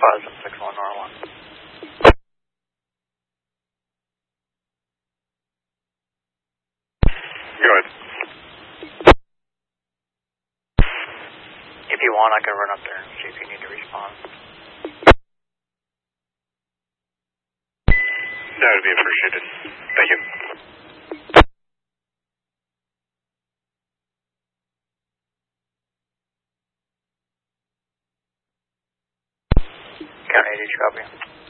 5761 Norland. Go ahead. If you want, I can run up there and see if you need to respond. That would be appreciated. Thank you. County 80, copy.